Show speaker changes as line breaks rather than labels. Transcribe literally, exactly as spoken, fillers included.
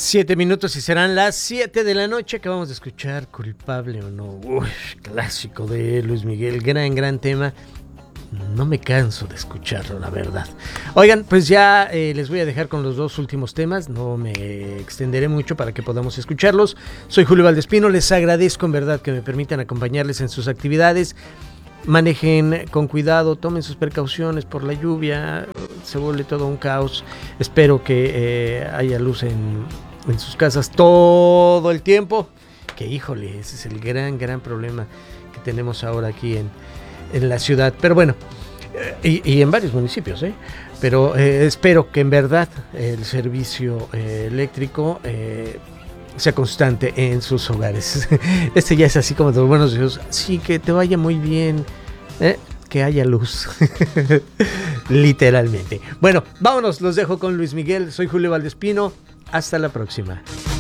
Siete minutos y serán las siete de la noche. Acabamos de escuchar Culpable o No. Uy, clásico de Luis Miguel. Gran, gran tema. No me canso de escucharlo, la verdad. Oigan, pues ya eh, les voy a dejar con los dos últimos temas. No me extenderé mucho para que podamos escucharlos. Soy Julio Valdespino. Les agradezco en verdad que me permitan acompañarles en sus actividades. Manejen con cuidado, tomen sus precauciones por la lluvia, se vuelve todo un caos. Espero que eh, haya luz en, en sus casas todo el tiempo. Que híjole, ese es el gran, gran problema que tenemos ahora aquí en, en la ciudad. Pero bueno, eh, y, y en varios municipios, ¿eh? Pero eh, espero que en verdad el servicio eh, eléctrico eh, sea constante en sus hogares. Este ya es así como de los buenos deseos. Sí, que te vaya muy bien, ¿eh? Que haya luz. Literalmente. Bueno, vámonos, los dejo con Luis Miguel. Soy Julio Valdespino. Hasta la próxima.